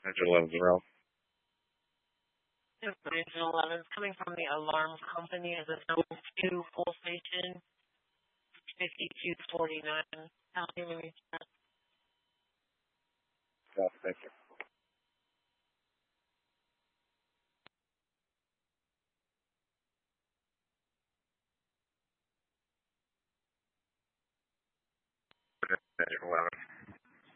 Engine 11's around. Engine 11 is coming from the alarm company as a number 2 full station, 5249. How do you reach that? Yeah, thank you. Engine 11.